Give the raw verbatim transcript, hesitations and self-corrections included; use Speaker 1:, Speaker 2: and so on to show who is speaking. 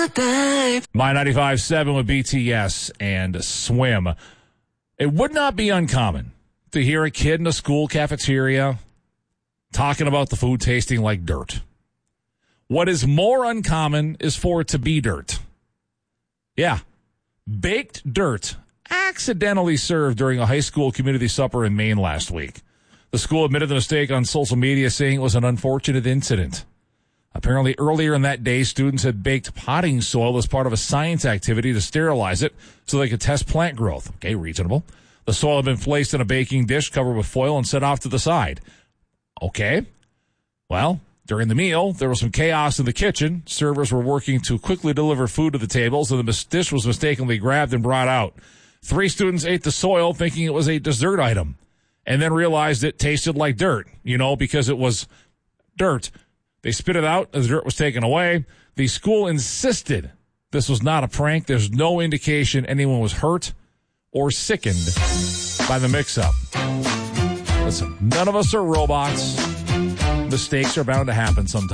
Speaker 1: My ninety-five point seven with B T S and Swim. It would not be uncommon to hear a kid in a school cafeteria talking about the food tasting like dirt. What is more uncommon is for it to be dirt. Yeah. Baked dirt accidentally served during a high school community supper in Maine last week. The school admitted the mistake on social media, saying it was an unfortunate incident. Apparently, earlier in that day, students had baked potting soil as part of a science activity to sterilize it so they could test plant growth. Okay, reasonable. The soil had been placed in a baking dish covered with foil and set off to the side. Okay. Well, during the meal, there was some chaos in the kitchen. Servers were working to quickly deliver food to the tables, and the mis- dish was mistakenly grabbed and brought out. Three students ate the soil thinking it was a dessert item and then realized it tasted like dirt, you know, because it was dirt. They spit it out as the dirt was taken away. The school insisted this was not a prank. There's no indication anyone was hurt or sickened by the mix-up. Listen, none of us are robots. Mistakes are bound to happen sometimes.